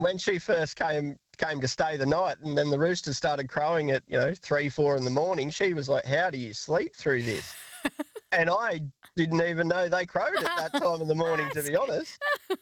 when she first came to stay the night, and then the roosters started crowing at 3, 4 in the morning, she was like, "How do you sleep through this?" And I didn't even know they crowed at that time of the morning, to be honest.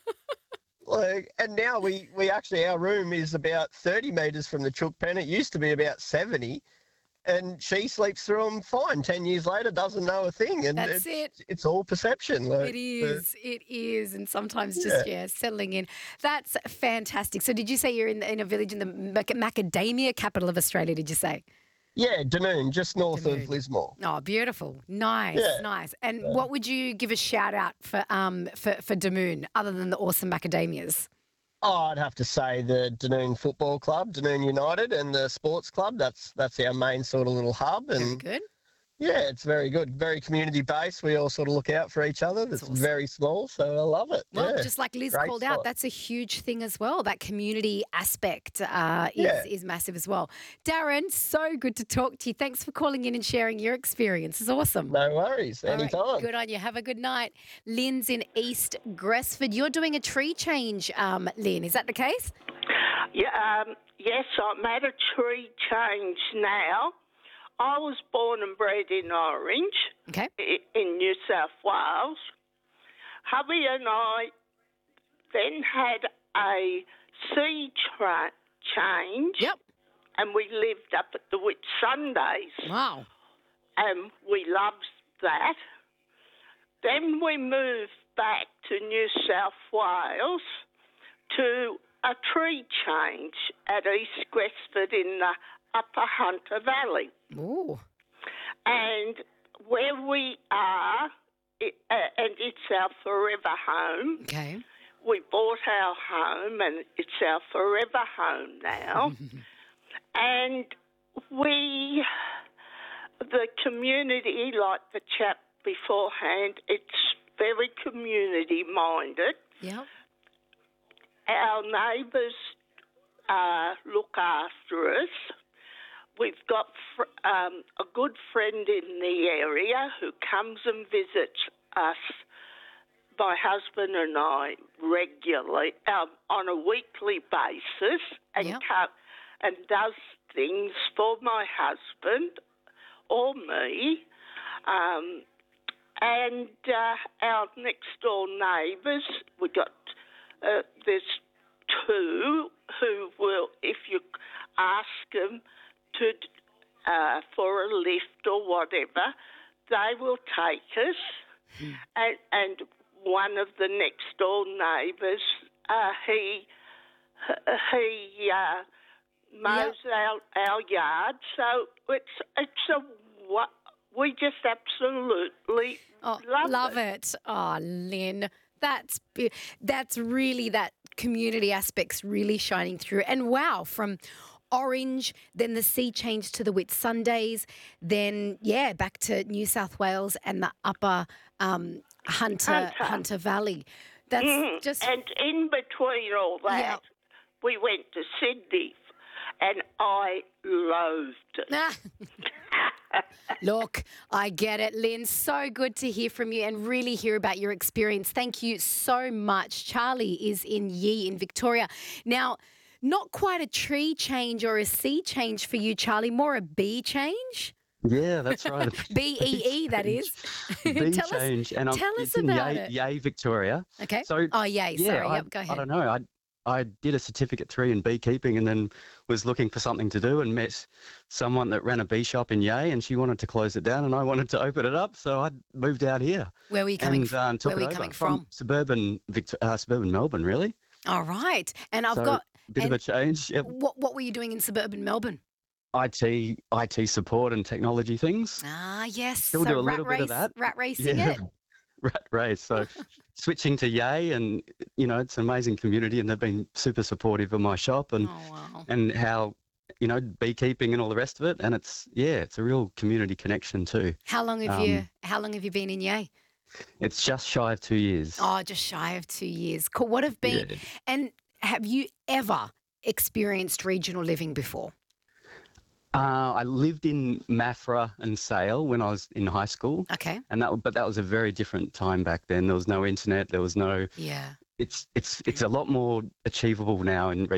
Like, and now we actually, our room is about 30 metres from the chook pen. It used to be about 70. And she sleeps through them fine. 10 years later, doesn't know a thing. And That's it. It's all perception. Like, It is. And sometimes Yeah. just settling in. That's fantastic. So did you say you're in a village in the macadamia capital of Australia, did you say? Yeah, Dunoon, just north Dunoon. of Lismore. Oh, beautiful. Nice, Yeah. nice. And what would you give a shout out for Damoon other than the awesome macadamias? Oh, I'd have to say the Dunoon Football Club, Dunoon United, and the sports club. That's our main sort of little hub. Very And good. yeah, it's very good. Very community based. We all sort of look out for each other. It's awesome. very small, so I love it. Well, yeah. just like Liz Great called out, spot. that's a huge thing as well. That community aspect Yeah. is massive as well. Darren, so good to talk to you. Thanks for calling in and sharing your experience. It's awesome. No worries. All right, Anytime. good on you. Have a good night. Lynn's in East Gresford. You're doing a tree change, Lynn. Is that the case? Yeah, yes, I'm at a tree change now. I was born and bred in Orange, Okay. in New South Wales. Hubby and I then had a sea change, Yep. and we lived up at the Whitsundays, Wow. and we loved that. Then we moved back to New South Wales to a tree change at East Gresford in the Upper Hunter Valley. Ooh. And where we are, and it's our forever home. Okay. We bought our home, and it's our forever home now. And the community, like the chap beforehand, it's very community minded. Yep. Our neighbours look after us. We've got a good friend in the area who comes and visits us, my husband and I, regularly, on a weekly basis, and Yep. and does things for my husband or me. And our next door neighbours, there's two who will, if you ask them for a lift or whatever, they will take us. And one of the next door neighbours, he mows our yard. So we just absolutely love it. Oh, Lynn, that's really that community aspect's really shining through. And wow, from Orange, then the sea change to the Whitsundays, then back to New South Wales and the Upper Hunter Valley. That's just and in between all that, we went to Sydney, and I loathed it. Look, I get it, Lynn. So good to hear from you and really hear about your experience. Thank you so much. Charlie is in Yee in Victoria. Now, not quite a tree change or a sea change for you, Charlie, more a bee change? Yeah, that's right. BEE, that is. Bee tell change. us, And tell it's us in about Yea, it. Yea, Victoria. Okay. So, oh, yay. yeah, Sorry. I, Yep, go ahead. I don't know. I did a Certificate 3 in beekeeping and then was looking for something to do and met someone that ran a bee shop in Yea, and she wanted to close it down and I wanted to open it up. So I moved out here. Where were you coming, and took where were it you over coming from? suburban Melbourne, really. All right. And I've So, got... bit of a change. Yep. What were you doing in suburban Melbourne? IT support and technology things. Ah, yes. Still so do a little bit of that. Rat racing Yeah. it. Rat race. So switching to Yay, and it's an amazing community, and they've been super supportive of my shop and Oh, wow. and how beekeeping and all the rest of it. And it's a real community connection too. How long have you been in Yea? It's just shy of 2 years. Oh, just shy of 2 years. Cool. What have been, Yeah. and have you ever experienced regional living before? I lived in Maffra and Sale when I was in high school. Okay. And that was a very different time back then. There was no internet. There was no Yeah. it's a lot more achievable now in